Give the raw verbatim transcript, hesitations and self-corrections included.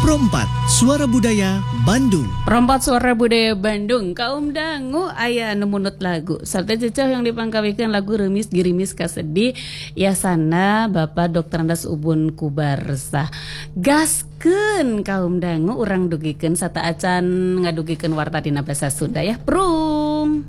Perempat Suara Budaya Bandung. Perempat Suara Budaya Bandung. Kaum dangu aya nemunut lagu. Sarta cecah yang dipangkawikan lagu remis girimis kasedih. Ya sana Bapak Dokter Andas Ubun Kubarsa. Gaskeun kaum dangu urang dugikeun sata acan ngadugikeun warta dina basa Sunda ya. Pru.